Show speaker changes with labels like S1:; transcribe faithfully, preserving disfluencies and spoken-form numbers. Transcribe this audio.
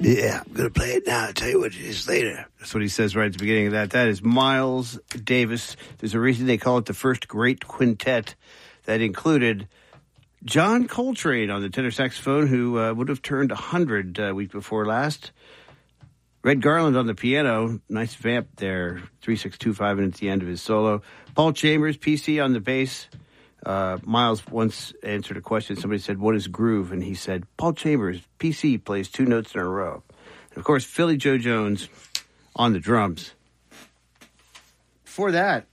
S1: Yeah, I'm going to play it now. I'll tell you what it is later. That's what he says right at the beginning of that. That is Miles Davis. There's a reason they call it the first great quintet that included John Coltrane on the tenor saxophone, who uh, would have turned one hundred uh, week before last. Red Garland on the piano. Nice vamp there. three six two five and at the end of his solo. Paul Chambers, P C on the bass. Uh, Miles once answered a question. Somebody said, what is groove? And he said, Paul Chambers, P C, plays two notes in a row. And of course, Philly Joe Jones on the drums. Before that,